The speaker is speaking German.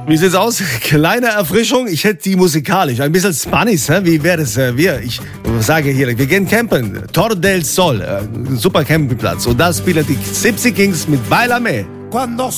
Wie sieht's aus? Kleine Erfrischung. Ich hätte die musikalisch. Ein bisschen Spanisch. Wie wäre das? Ich sage hier, wir gehen campen. Tor del Sol. Super Campingplatz. Und da spielen die Gypsy Kings mit Bailame.